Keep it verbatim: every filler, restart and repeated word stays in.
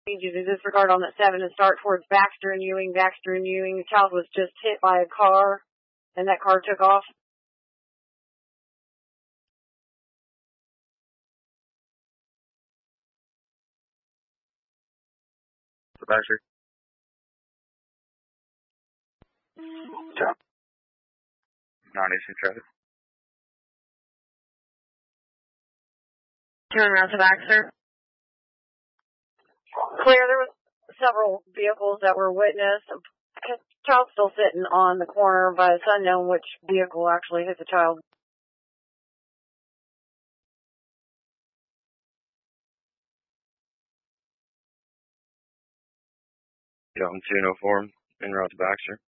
need you to disregard on that seven and start towards Baxter and Ewing. Baxter and Ewing. The child was just hit by a car, and that car took off. For Baxter. Top. Non-issue traffic. Turn around to Baxter. Clear, there was several vehicles that were witnessed. The child's still sitting on the corner, but it's unknown which vehicle actually hit the child. Young two oh four, en route to Baxter.